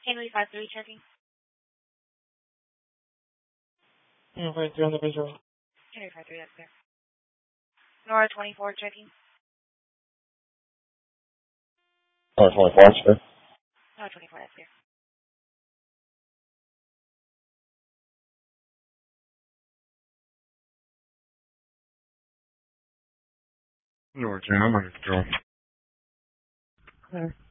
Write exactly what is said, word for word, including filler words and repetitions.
Henry five three checking. Henry five three on the visual. Henry five three, that's clear. Nora twenty-four checking. Nora twenty-four, sure. Nora twenty-four, that's clear. Nora ten, I'm ready to go. Clear.